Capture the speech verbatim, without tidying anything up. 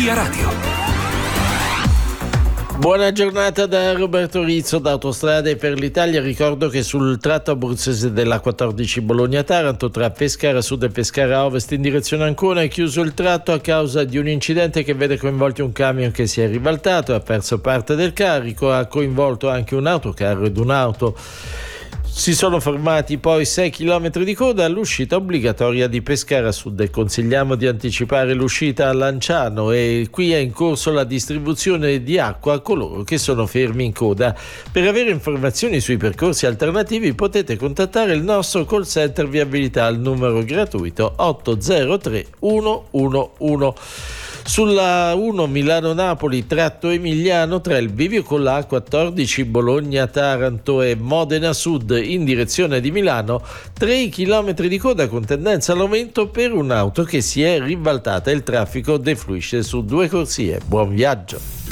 Via Radio. Buona giornata da Roberto Rizzo da Autostrade per l'Italia. Ricordo che sul tratto abruzzese della quattordici Bologna-Taranto tra Pescara Sud e Pescara Ovest in direzione Ancona è chiuso il tratto a causa di un incidente che vede coinvolti un camion che si è ribaltato e ha perso parte del carico, ha coinvolto anche un autocarro ed un'auto. Si sono formati poi sei chilometri di coda all'uscita obbligatoria di Pescara Sud e consigliamo di anticipare l'uscita a Lanciano, e qui è in corso la distribuzione di acqua a coloro che sono fermi in coda. Per avere informazioni sui percorsi alternativi potete contattare il nostro call center viabilità al numero gratuito otto zero tre uno uno uno. Sulla uno Milano-Napoli tratto Emiliano tra il bivio con la A quattordici Bologna-Taranto e Modena Sud in direzione di Milano, tre chilometri di coda con tendenza all'aumento per un'auto che si è ribaltata e il traffico defluisce su due corsie. Buon viaggio!